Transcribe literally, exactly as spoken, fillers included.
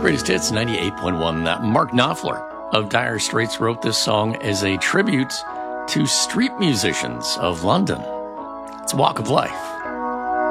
Greatest Hits ninety-eight point one. Mark Knopfler of Dire Straits wrote this song as a tribute to street musicians of London. It's a walk of life.